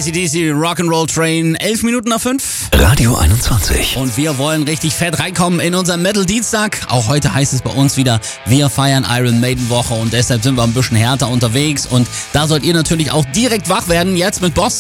AC/DC Rock'n'Roll Train, 11 Minuten nach 5. Radio 21. Und wir wollen richtig fett reinkommen in unseren Metal-Dienstag. Auch heute heißt es bei uns wieder, wir feiern Iron Maiden Woche und deshalb sind wir ein bisschen härter unterwegs. Und da sollt ihr natürlich auch direkt wach werden, jetzt mit Boss.